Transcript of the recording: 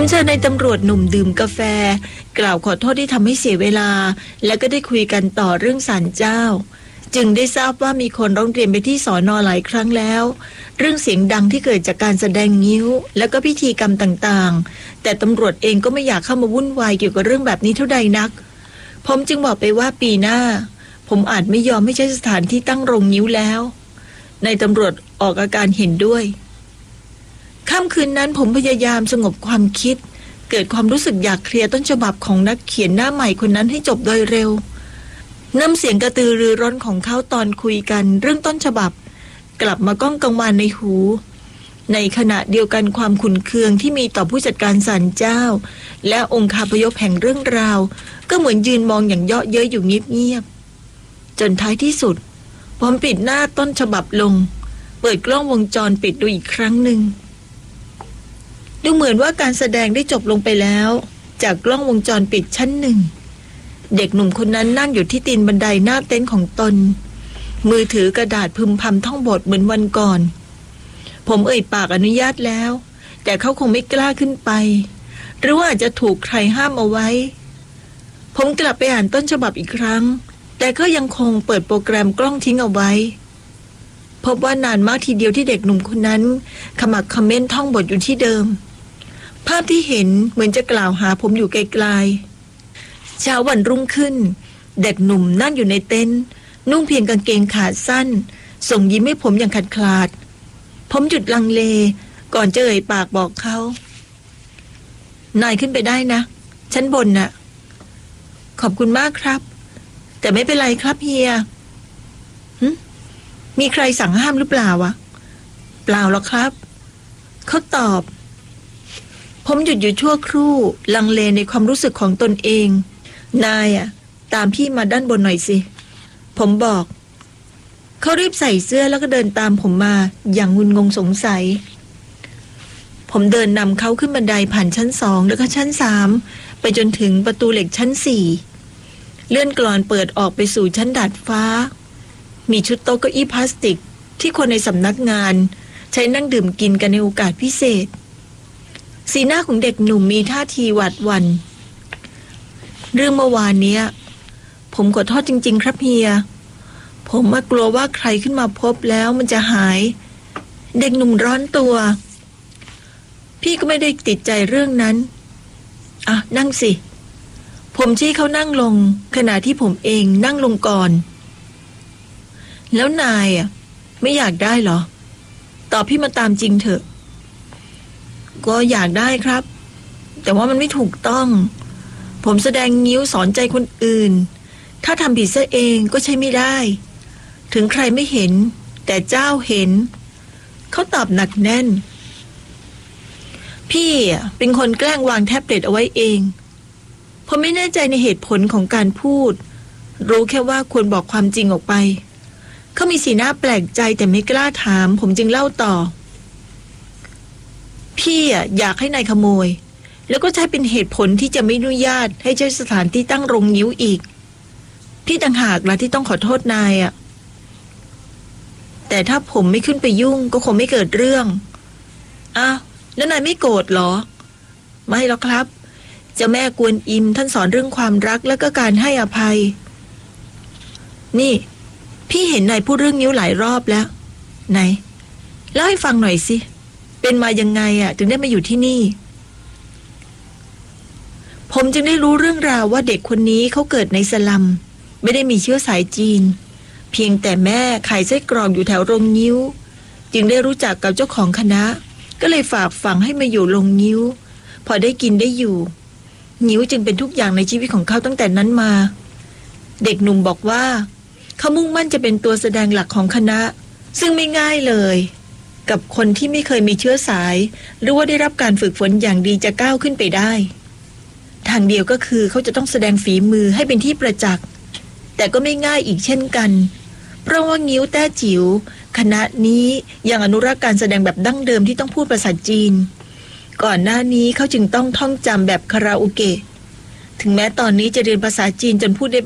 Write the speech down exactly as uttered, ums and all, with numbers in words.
ผมเชิญนายตำรวจหนุ่มดื่มกาแฟกล่าวขอโทษที่ทำให้เสียเวลาและก็ได้คุยกันต่อเรื่องศาลเจ้าจึงได้ทราบว่ามีคนร้องเรียนไปที่สน.หลายครั้งแล้วเรื่องเสียงดังที่เกิดจากการแสดงงิ้วและก็พิธีกรรมต่างๆแต่ตำรวจเองก็ไม่อยากเข้ามาวุ่นวายเกี่ยวกับเรื่องแบบนี้เท่าใดนักผมจึงบอกไปว่าปีหน้าผมอาจไม่ยอมให้ใช้สถานที่ตั้งโรงงิ้วแล้วนายตำรวจออกอาการเห็นด้วยค่ำคืนนั้นผมพยายามสงบความคิดเกิดความรู้สึกอยากเคลียร์ต้นฉบับของนักเขียนหน้าใหม่คนนั้นให้จบโดยเร็วน้ำเสียงกระตือรือร้นของเขาตอนคุยกันเรื่องต้นฉบับกลับมาก้องกังวานในหูในขณะเดียวกันความขุ่นเคืองที่มีต่อผู้จัดการศาลเจ้าและองคาพยพแห่งเรื่องราวก็เหมือนยืนมองอย่างเยาะเย้ยอยู่เงียบๆจนท้ายที่สุดผมปิดหน้าต้นฉบับลงเปิดกล้องวงจรปิดดูอีกครั้งหนึ่งดูเหมือนว่าการแสดงได้จบลงไปแล้วจากกล้องวงจรปิดชั้นหนึ่งเด็กหนุ่มคนนั้นนั่งอยู่ที่ตีนบันไดหน้าเต็นท์ของตนมือถือกระดาษพึมพำท่องบทเหมือนวันก่อนผมเอ่ยปากอนุญาตแล้วแต่เขาคงไม่กล้าขึ้นไปหรือว่าอาจจะถูกใครห้ามเอาไว้ผมกลับไปอ่านต้นฉบับอีกครั้งแต่ก็ยังคงเปิดโปรแกรมกล้องทิ้งเอาไว้พบว่านานมากทีเดียวที่เด็กหนุ่มคนนั้นขมักเขม้นท่องบทอยู่ที่เดิมภาพที่เห็นเหมือนจะกล่าวหาผมอยู่ไกลๆเช้าวันรุ่งขึ้นเด็กหนุ่มนั่งอยู่ในเต็นท์นุ่งเพียงกางเกงขาสั้นส่งยิ้มให้ผมอย่างขาดคลาดผมหยุดลังเลก่อนจะเอ่ยปากบอกเขานายขึ้นไปได้นะชั้นบนน่ะขอบคุณมากครับแต่ไม่เป็นไรครับเฮียมีใครสั่งห้ามหรือเปล่าวะเปล่าหรอกครับเขาตอบผมหยุดอยู่ชั่วครู่ลังเลในความรู้สึกของตนเองนายอ่ะตามพี่มาด้านบนหน่อยสิผมบอกเขารีบใส่เสื้อแล้วก็เดินตามผมมาอย่างงุนงงสงสัยผมเดินนำเขาขึ้นบันไดผ่านชั้นสองแล้วก็ชั้นสามไปจนถึงประตูเหล็กชั้นสี่เลื่อนกลอนเปิดออกไปสู่ชั้นดาดฟ้ามีชุดโต๊ะเก้าอี้พลาสติกที่คนในสำนักงานใช้นั่งดื่มกินกันในโอกาสพิเศษสีหน้าของเด็กหนุ่มมีท่าทีหวาดหวั่นเรื่องเมื่อวานเนี้ยผมขอโทษจริงๆครับเฮียผมมากลัวว่าใครขึ้นมาพบแล้วมันจะหายเด็กหนุ่มร้อนตัวพี่ก็ไม่ได้ติดใจเรื่องนั้นอ่ะนั่งสิผมชี้เขานั่งลงขณะที่ผมเองนั่งลงก่อนแล้วนายอ่ะไม่อยากได้เหรอตอบพี่มาตามจริงเถอะก็อยากได้ครับแต่ว่ามันไม่ถูกต้องผมแสดงงิ้วสอนใจคนอื่นถ้าทำผิดซะเองก็ใช่ไม่ได้ถึงใครไม่เห็นแต่เจ้าเห็นเขาตอบหนักแน่นพี่เป็นคนแกล้งวางแท็บเล็ตเอาไว้เองผมไม่แน่ใจในเหตุผลของการพูดรู้แค่ว่าควรบอกความจริงออกไปเขามีสีหน้าแปลกใจแต่ไม่กล้าถามผมจึงเล่าต่อพี่อยากให้นายขโมยแล้วก็ใช้เป็นเหตุผลที่จะไม่อนุญาตให้ใช้สถานที่ตั้งโรงงิ้วอีกพี่ต่างหากล่ะที่ต้องขอโทษนายอ่ะแต่ถ้าผมไม่ขึ้นไปยุ่งก็คงไม่เกิดเรื่องอ้าวแล้วนายไม่โกรธหรอไม่หรอกครับเจ้าแม่กวนอิมท่านสอนเรื่องความรักและก็การให้อภัยนี่พี่เห็นนายพูดเรื่องนิ้วหลายรอบแล้วไหนเล่าให้ฟังหน่อยสิเป็นมายังไงอ่ะถึงได้มาอยู่ที่นี่ผมจึงได้รู้เรื่องราวว่าเด็กคนนี้เขาเกิดในสลัมไม่ได้มีเชื้อสายจีนเพียงแต่แม่ขายไส้กรอกอยู่แถวโรงนิ้วจึงได้รู้จักกับเจ้าของคณะก็เลยฝากฝังให้มาอยู่โรงนิ้วพอได้กินได้อยู่นิ้วจึงเป็นทุกอย่างในชีวิตของเขาตั้งแต่นั้นมาเด็กหนุ่มบอกว่าเขามุ่งมั่นจะเป็นตัวแสดงหลักของคณะซึ่งไม่ง่ายเลยกับคนที่ไม่เคยมีเชื้อสายหรือว่าได้รับการฝึกฝนอย่างดีจะก้าวขึ้นไปได้ทางเดียวก็คือเขาจะต้องแสดงฝีมือให้เป็นที่ประจักษ์แต่ก็ไม่ง่ายอีกเช่นกันเพราะว่างิ้วแต้จิ๋วคณะนี้ยังอนุรักษ์การแสดงแบบดั้งเดิมที่ต้องพูดภาษาจีนก่อนหน้านี้เขาจึงต้องท่องจำแบบคาราโอเกะถึงแม้ตอนนี้จะเรียนภาษาจีนจนพูดได้